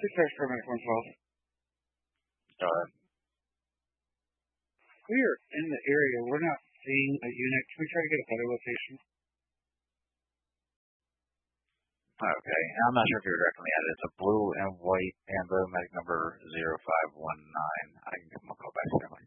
Success Permit 112. Go ahead. We're in the area. We're not seeing a unit. Can we try to get a better location? Okay. I'm not sure if you're directly at it. It's a blue and white Ambulomedic number 0519. I can give them a call back secondly.